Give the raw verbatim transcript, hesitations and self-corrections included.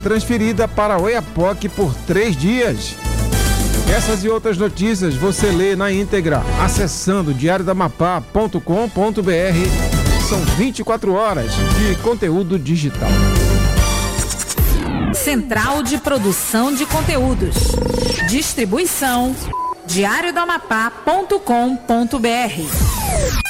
transferida para Oiapoque por três dias. Essas e outras notícias você lê na íntegra acessando diário da amapá ponto com ponto br. São vinte e quatro horas de conteúdo digital. Central de Produção de Conteúdos. Distribuição diário da amapá ponto com ponto br.